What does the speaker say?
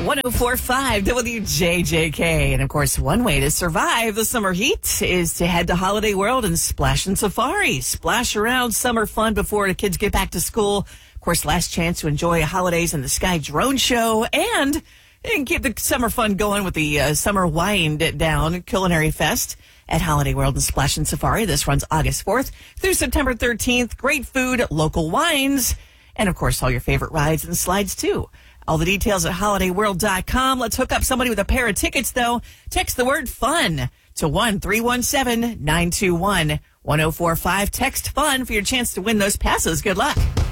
104.5 WJJK. And of course, one way to survive the summer heat is to head to Holiday World and Splash and Safari. Splash around summer fun before the kids get back to school. Of course, last chance to enjoy Holidays in the Sky drone show and keep the summer fun going with the Summer Wind Down Culinary Fest at Holiday World and Splash and Safari. This runs August 4th through September 13th. Great food, local wines, and of course, all your favorite rides and slides too. All the details at holidayworld.com. Let's hook up somebody with a pair of tickets, though. Text the word FUN to 1-317-921-1045. Text FUN for your chance to win those passes. Good luck.